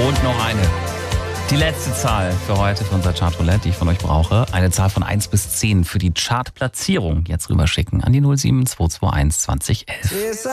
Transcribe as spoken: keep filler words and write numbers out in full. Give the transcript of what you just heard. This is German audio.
Und noch eine. Die letzte Zahl für heute, für unser Chartroulette, die ich von euch brauche. Eine Zahl von eins bis zehn für die Chartplatzierung. Jetzt rüberschicken an die null sieben zwei zwei eins zwanzig elf.